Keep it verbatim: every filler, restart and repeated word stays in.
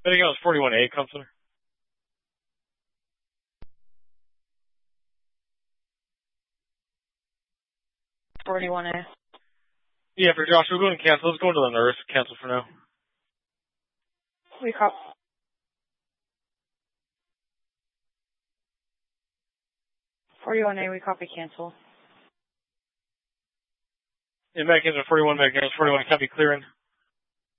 Anything else? forty-one A, Counselor. forty-one A. Yeah, for Josh, we're going to cancel. Let's go into the nurse. Cancel for now. We cop. forty-one A, we copy cancel. In back into forty-one, back into forty-one, copy clearing.